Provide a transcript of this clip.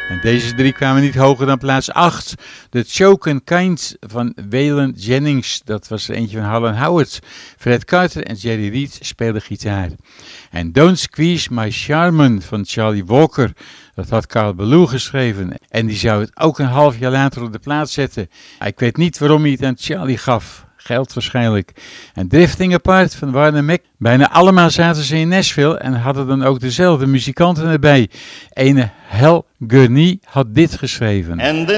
En deze 3 kwamen niet hoger dan plaats 8. The Chosen Kind van Waylon Jennings, dat was er eentje van Harlan Howard. Fred Carter en Jerry Reed speelden gitaar. En Don't Squeeze My Charmin van Charlie Walker, dat had Carl Ballou geschreven. En die zou het ook een half jaar later op de plaats zetten. Ik weet niet waarom hij het aan Charlie gaf. Geld waarschijnlijk. En Drifting Apart van Warner Mac. Bijna allemaal zaten ze in Nashville en hadden dan ook dezelfde muzikanten erbij. Ene Hal Gurney had dit geschreven. And